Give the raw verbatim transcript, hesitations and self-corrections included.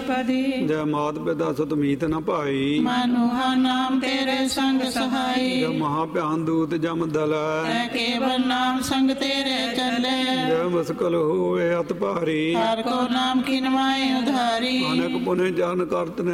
ਪਦੀ। ਜੈ ਮਾਤ ਪਿਤਾ ਸੁਤ ਮੀਤ ਨ ਭਾਈ, ਮਨੁਹਾ ਨਾਮ ਤੇਰੇ ਸੰਗ ਸਹਾਈ। ਜੈ ਮਹਾ ਭਿਆਨ ਦੂਤ ਜਮ ਦਲੈ, ਤੈ ਕੇਵਲ ਨਾਮ ਸੰਗ ਤੇਰੇ ਚੱਲੇ। ਜੈ ਮੁਸਕਲ ਹੋਵੇ ਅਤ ਭਾਰੀ, ਹਰ ਕੋ ਨਾਮ ਕਿਨਵਾਏ ਉਧਾਰੀ। ਅਨੇਕ ਪੁਨੇ ਜਨ ਕਰਤ